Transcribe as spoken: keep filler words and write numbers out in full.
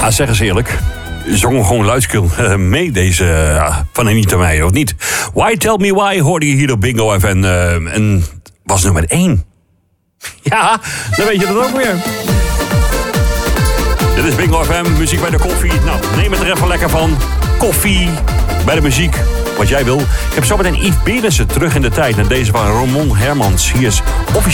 Ja, zeg eens eerlijk. Zongen gewoon luidskil uh, mee deze uh, van Anita Meijer, of niet? Why Tell Me Why hoorde je hier op Bingo F M. Uh, en was nummer één. Ja, dan weet je dat ook weer. Dit is Bingo F M, muziek bij de koffie. Nou, neem het er even lekker van. Koffie bij de muziek, wat jij wil. Ik heb zometeen Yves Berensen terug in de tijd. En deze van Ramon Hermans. Hier is officieel.